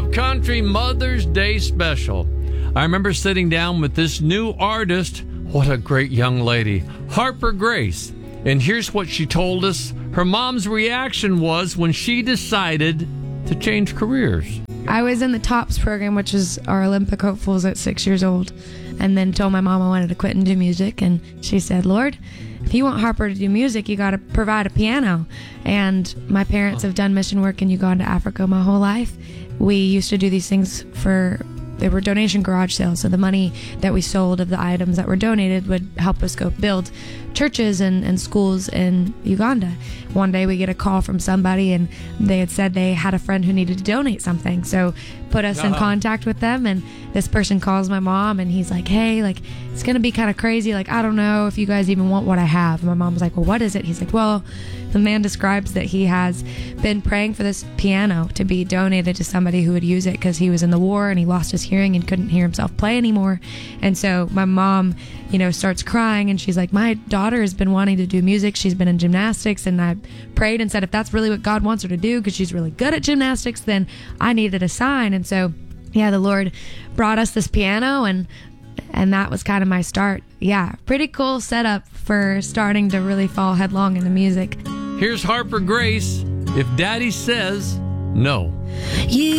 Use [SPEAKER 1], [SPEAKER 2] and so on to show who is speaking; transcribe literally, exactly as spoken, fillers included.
[SPEAKER 1] Country Mother's Day special. I remember sitting down with this new artist. What a great young lady, Harper Grace. And here's what she told us her mom's reaction was when she decided to change careers.
[SPEAKER 2] I was in the TOPS program, which is our Olympic hopefuls at six years old, and then told my mom I wanted to quit and do music. And she said, Lord, if you want Harper to do music, you got to provide a piano. And my parents have done mission work in Uganda, Africa my whole life. We used to do these things for, they were donation garage sales. So the money that we sold of the items that were donated would help us go build churches and, and schools in Uganda. One day we get a call from somebody and they had said they had a friend who needed to donate something. So put us uh-huh. in contact with them, and this person calls my mom and he's like, hey, like it's going to be kind of crazy. Like, I don't know if you guys even want what I have. And my mom's like, well, what is it? He's like, well, the man describes that he has been praying for this piano to be donated to somebody who would use it because he was in the war and he lost his hearing and couldn't hear himself play anymore. And so my mom, you know, starts crying and she's like, my daughter has been wanting to do music. She's been in gymnastics, and I prayed and said, if that's really what God wants her to do, because she's really good at gymnastics, then I needed a sign. And so, yeah, the Lord brought us this piano, and and that was kind of my start. Yeah, pretty cool setup for starting to really fall headlong into music.
[SPEAKER 1] Here's Harper Grace, If Daddy Says No.
[SPEAKER 2] You